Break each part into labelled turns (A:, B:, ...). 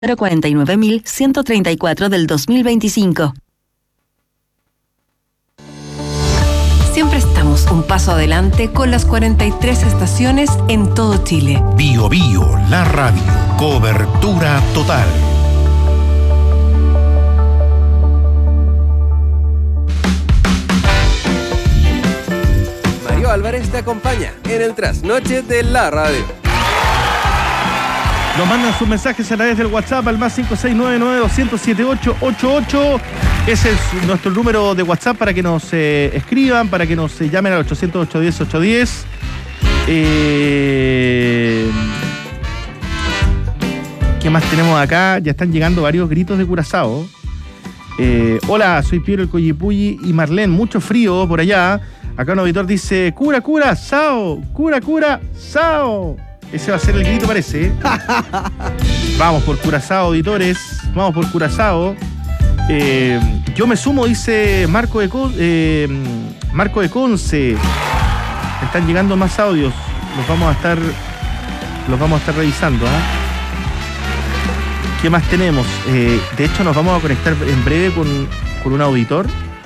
A: 049.134 del 2025.
B: Siempre estamos un paso adelante con las 43 estaciones en todo Chile.
C: Bio Bio, la radio. Cobertura total.
D: Mario Álvarez te acompaña en el trasnoche de la radio.
E: Nos mandan sus mensajes a través del WhatsApp al más 569-200-7888. Ese es nuestro número de WhatsApp para que nos escriban, para que nos llamen al 800-810-810. ¿Qué más tenemos acá? Ya están llegando varios gritos de Curazao. Hola, soy Piero el Coyipulli y Marlene. Mucho frío por allá. Acá un auditor dice: cura, cura, sao. Cura, cura, sao. Ese va a ser el grito, parece. Vamos por Curazao, auditores. Vamos por Curazao. Yo me sumo, dice Marco de Conce. Están llegando más audios. Los vamos a estar revisando. ¿Qué más tenemos? De hecho, nos vamos a conectar en breve con un auditor.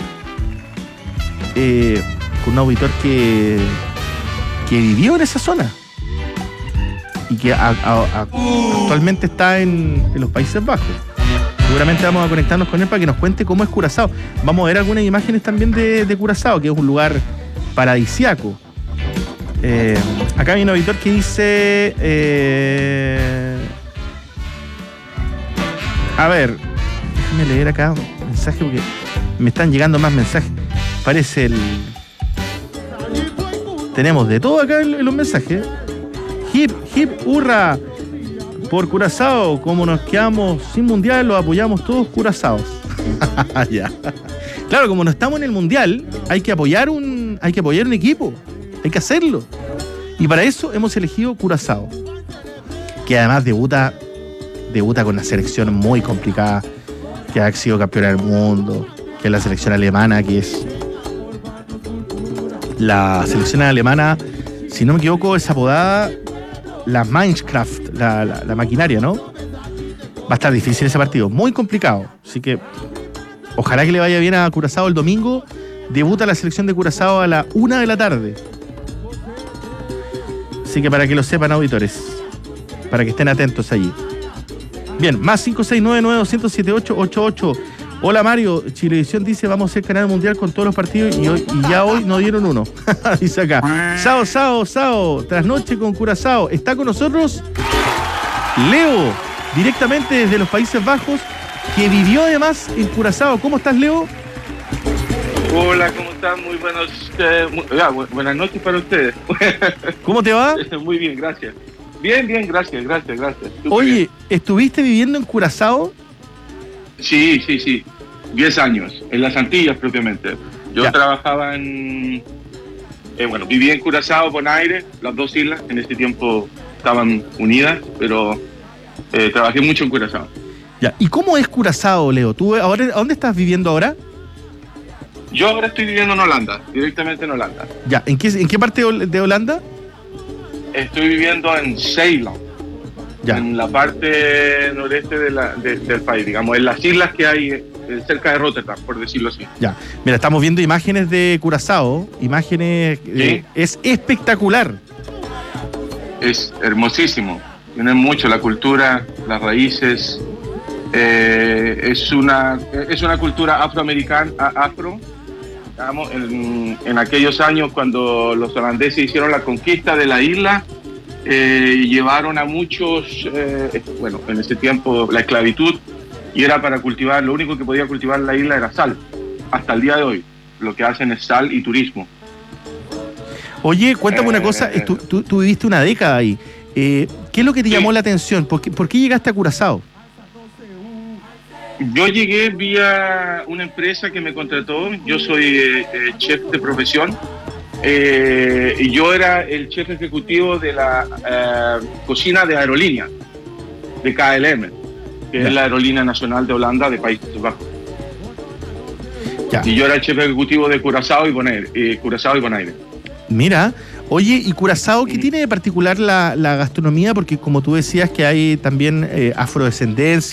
E: Con un auditor que vivió en esa zona. Y que actualmente está en los Países Bajos. Seguramente vamos a conectarnos con él para que nos cuente cómo es Curazao. Vamos a ver algunas imágenes también de Curazao, que es un lugar paradisiaco. Acá hay un auditor que dice... a ver, déjame leer acá un mensaje porque me están llegando más mensajes. Parece el... Tenemos de todo acá en los mensajes. Hip, hip, hurra por Curazao. Como nos quedamos sin mundial, lo apoyamos todos Curazaos. Ya. Claro, como no estamos en el mundial, hay que apoyar un equipo. Hay que hacerlo. Y para eso hemos elegido Curazao, que además debuta con una selección muy complicada, que ha sido campeona del mundo, que es la selección alemana, que es la selección alemana, si no me equivoco, es apodada la Minecraft, la maquinaria, ¿no? Va a estar difícil ese partido, muy complicado. Así que ojalá que le vaya bien a Curazao el domingo. Debuta la selección de Curazao a la 1 de la tarde. Así que para que lo sepan, auditores, para que estén atentos allí. Bien, más 569-900-7888. Hola Mario, Chilevisión dice: vamos a ser canal mundial con todos los partidos y ya hoy no dieron uno. Dice acá: Sao, trasnoche con Curazao. Está con nosotros Leo, directamente desde los Países Bajos, que vivió además en Curazao. ¿Cómo estás, Leo?
F: Hola, ¿cómo están? Muy buenas noches para ustedes.
E: ¿Cómo te va?
F: Muy bien, gracias. Bien, gracias.
E: Oye,
F: bien.
E: ¿estuviste viviendo en Curazao?
F: Sí. 10 años, en las Antillas propiamente. Yo trabajaba vivía en Curazao, Bonaire, las dos islas. En ese tiempo estaban unidas, pero trabajé mucho en Curazao.
E: Ya. ¿Y cómo es Curazao, Leo? ¿Tú ahora, ¿dónde estás viviendo ahora?
F: Yo ahora estoy viviendo en Holanda, directamente en Holanda.
E: Ya. ¿En qué parte de Holanda?
F: Estoy viviendo en Zeeland. Ya. En la parte noreste del país, digamos, en las islas que hay cerca de Rotterdam, por decirlo así.
E: Ya, mira, estamos viendo imágenes de Curazao, imágenes,
F: ¿sí?
E: Es espectacular.
F: Es hermosísimo, tiene mucho la cultura, las raíces, es una cultura afroamericana, digamos, en aquellos años cuando los holandeses hicieron la conquista de la isla. Llevaron a muchos, en ese tiempo la esclavitud, y era para cultivar, lo único que podía cultivar la isla era sal. Hasta el día de hoy, lo que hacen es sal y turismo.
E: Oye, cuéntame una cosa, tú viviste una década ahí. ¿Qué es lo que te llamó la atención? ¿Por qué llegaste a Curazao?
F: Yo llegué vía una empresa que me contrató. Yo soy chef de profesión. Y yo era el chef ejecutivo de la cocina de aerolínea de KLM, que es la aerolínea nacional de Holanda, de Países Bajos. Y yo era el chef ejecutivo de Curazao y Bonaire.
E: Mira, Oye, ¿y Curazao qué tiene de particular la gastronomía? Porque como tú decías que hay también afrodescendencia